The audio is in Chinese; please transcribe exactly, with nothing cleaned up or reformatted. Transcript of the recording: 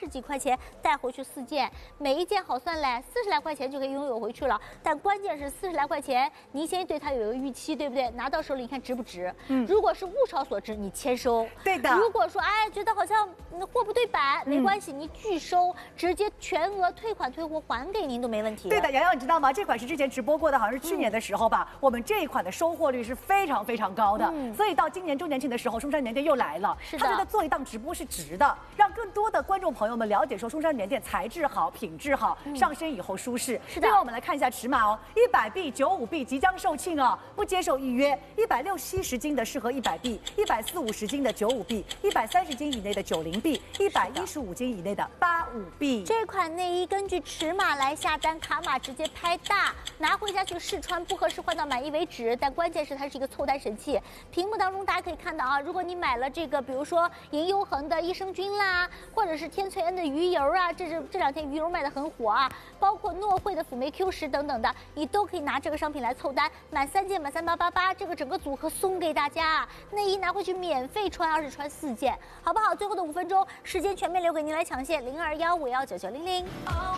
十几块钱带回去四件，每一件好算嘞，四十来块钱就可以拥有回去了。但关键是四十来块钱，您先对它有一个预期，对不对？拿到手里你看值不值？嗯，如果是物超所值，你签收。 对的。 如果说哎觉得好像货不对版，没关系，你拒收，直接全额退款退货还给您都没问题。 对的，洋洋你知道吗？这款是之前直播过的，好像是去年的时候吧。嗯、我们这一款的收获率是非常非常高的，嗯、所以到今年周年庆的时候，中山年店又来了。是的，他觉得做一档直播是值的，让更多的观众朋友们了解说中山年店材质好、品质好，嗯、上身以后舒适。是的。另外我们来看一下尺码哦，一百 B、九五 B 即将售罄哦，不接受预约。一百六七十斤的适合一百 B， 一百四五十斤的九五 B， 一百三十斤以内的九零 B， 一百一十五斤以内的八五 B。 这款内衣根据尺码来下单，卡码直接拍大，拿回家去试穿，不合适换到满意为止。但关键是它是一个凑单神器。屏幕当中大家可以看到啊，如果你买了这个，比如说银优恒的益生菌啦，或者是天萃恩的鱼油啊，这是这两天鱼油卖的很火啊，包括诺惠的辅酶 Q 十等等的，你都可以拿这个商品来凑单，满三件满三八八八，这个整个组合送给大家，内衣拿回去免费穿，而且穿四件，好不好？最后的五分钟时间全面留给您来抢线，零二幺五幺九九零零。